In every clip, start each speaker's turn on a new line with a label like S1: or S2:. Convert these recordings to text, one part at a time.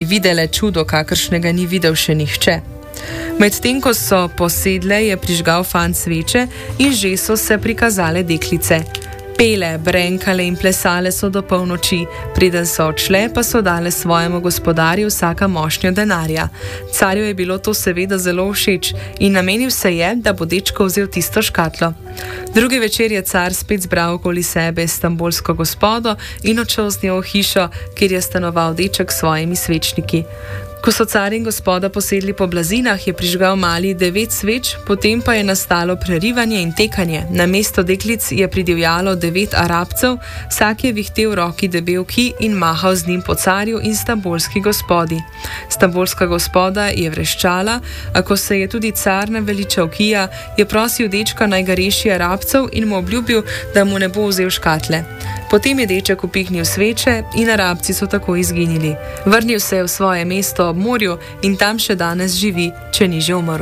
S1: videle čudo, kakršnega ni videl še nihče. Medtem ko so posedle, je prižgal fant sveče in že so se prikazale deklice. Pele, brenkale in plesale so do polnoči, preden so odšle, pa so dale svojemu gospodarju vsaka mošnjo denarja. Carju je bilo to seveda zelo všeč in namenil se je, da bo dečko vzel tisto škatlo. Drugi večer je car spet zbral okoli sebe stambulsko gospodo in odšel z njo v hišo, kjer je stanoval deček s svojimi svečniki. Ko so car in gospoda posedli po blazinah, je prižgal mali 9 sveč, potem pa je nastalo prerivanje in tekanje. Na mesto deklic je pridivjalo 9 Arabcev, vsak je vihtel v roki debel kij in mahal z njim po carju in stambulski gospodi. Stambulska gospoda je vreščala, a ko se je tudi car naveličal kija, je prosil dečka naj ga reši Arabcev in mu obljubil, da mu ne bo vzel škatle. Potem je deček upihnil sveče in Arabci so tako izginili. Vrnil se je v svoje mesto ob morju in tam še danes živi, če ni že umrl.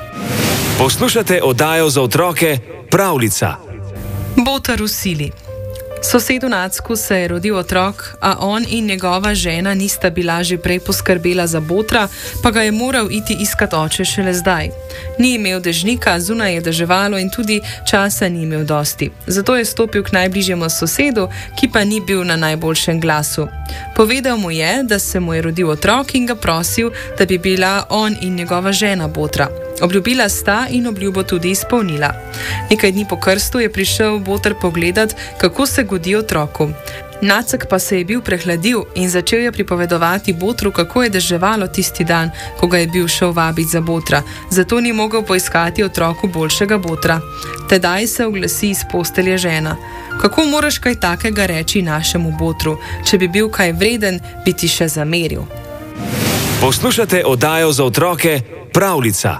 S2: Poslušate oddajo za otroke Pravljica.
S1: Boter v sili. Sosedu Nacku se je rodil otrok, a on in njegova žena nista bila že prej poskrbela za botra, pa ga je moral iti iskat oče šele zdaj. Ni imel dežnika, zunaj je deževalo in tudi časa ni imel dosti. Zato je stopil k najbližjemu sosedu, ki pa ni bil na najboljšem glasu. Povedal mu je, da se mu je rodil otrok in ga prosil, da bi bila on in njegova žena botra. Obljubila sta in obljubo tudi izpolnila. Nekaj dni po krstu je prišel boter pogledat, kako se godi otroku. Nacek pa se je bil prehladil in začel je pripovedovati botru, kako je deževalo tisti dan, ko ga je bil šel vabiti za botra, zato ni mogel poiskati otroku boljšega botra. Tedaj se oglasi iz postelje žena. Kako moraš kaj takega reči našemu botru? Če bi bil kaj vreden, bi ti še zameril.
S2: Poslušate oddajo za otroke Pravljica.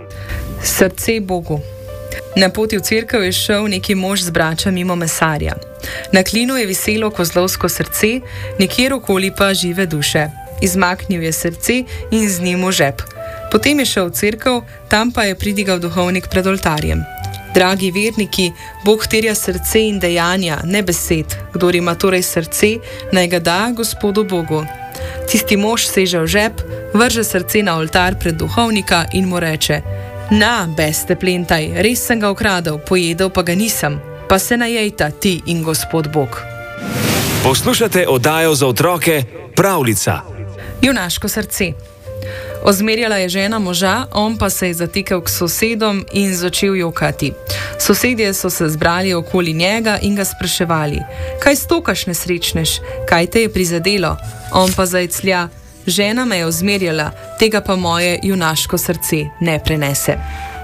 S1: Srce Bogu. Na poti v cerkev je šel neki mož z brača mimo mesarja. Na klinu je viselo kozlovsko srce, nekjer okoli pa žive duše. Izmaknil je srce in z njim v žep. Potem je šel v cerkev, tam pa je pridigal duhovnik pred oltarjem. Dragi verniki, Bog terja srce in dejanja, ne besed. Kdor ima torej srce, naj ga da Gospodu Bogu. Tisti mož seže v žep, vrže srce na oltar pred duhovnika in mu reče: Na, beste plentaj, res sem ga ukradel, pojedel pa ga nisem. Pa se najejta ti in Gospod Bog.
S2: Poslušate oddajo za otroke Pravljica.
S1: Junaško srce. Ozmerjala je žena moža, on pa se je zatekel k sosedom in začel jokati. Sosedje so se zbrali okoli njega in ga spraševali: Kaj stokaš, nesrečnež, kaj te je prizadelo? On pa zajclja: Žena me je ozmerjala, tega pa moje junaško srce ne prenese.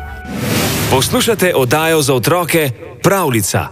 S2: Poslušate oddajo za otroke Pravljica.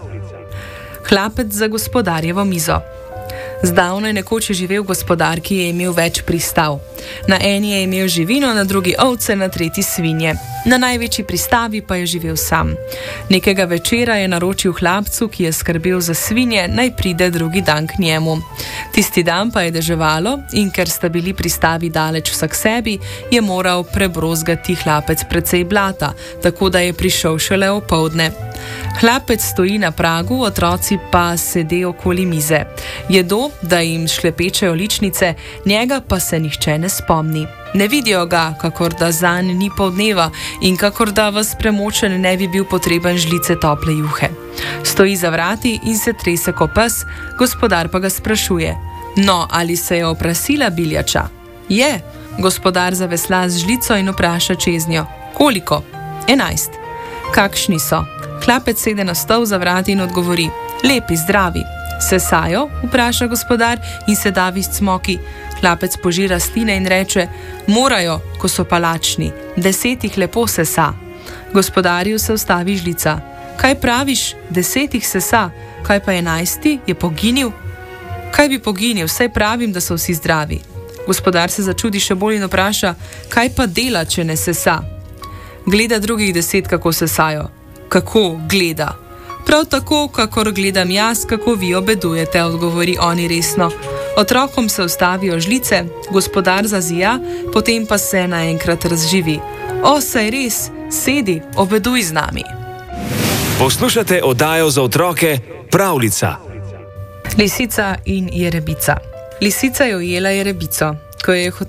S1: Hlapec za gospodarjevo mizo. Zdavnaj nekoč je živel gospodar, ki je imel več pristav. Na eni je imel živino, na drugi ovce, na tretji svinje. Na največji pristavi pa je živel sam. Nekega večera je naročil hlapcu, ki je skrbel za svinje, naj pride drugi dan k njemu. Tisti dan pa je deževalo in ker sta bili pristavi daleč vsak sebi, je moral prebrozgati hlapec precej blata, tako da je prišel šele opoldne. Hlapec stoji na pragu, otroci pa sede okoli mize. Jedo, da jim šlepečejo ličnice, njega pa se nihče ne spomni. Ne vidijo ga, kakor da zanj ni poldneva in kakor da vas premočen ne bi bil potreben žlice tople juhe. Stoji za vrati in se trese ko pes, gospodar pa ga sprašuje: No, ali se je oprasila biljača? Je. Gospodar zavesla z žlico in vpraša čeznjo: Koliko? 11. Kakšni so? Hlapec sede na stol za vrati in odgovori: Lepi, zdravi. Sesajo? Vpraša gospodar in se davi s cmoki. Hlapec poži rastline in reče: Morajo, ko so pa lačni, 10 jih lepo sesa. Gospodarju se ustavi žlica. Kaj praviš, 10 jih sesa, kaj pa 11 je poginil? Kaj bi poginil, saj pravim, da so vsi zdravi. Gospodar se začudi še bolj in vpraša: Kaj pa dela, če ne sesa? Gleda drugih 10, kako sesajo. Kako gleda? Prav tako, kakor gledam jaz, kako vi obedujete, odgovori oni resno. Otrokom se ustavijo žlice, gospodar zazija, potem pa se naenkrat razživi. O, saj res, sedi, obeduj z nami.
S2: Poslušate oddajo za otroke Pravljica.
S1: Lisica in jerebica. Lisica je ujela jerebico. Ko jo je